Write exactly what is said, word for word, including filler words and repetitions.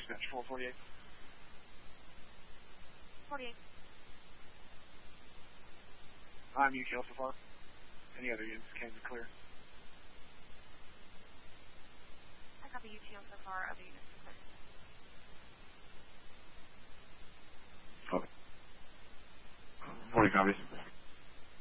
dispatch four forty-eight. forty-eight. I'm U T L so far. Any other units can be clear. I copy U T L so far. Other units clear. Okay. forty copies.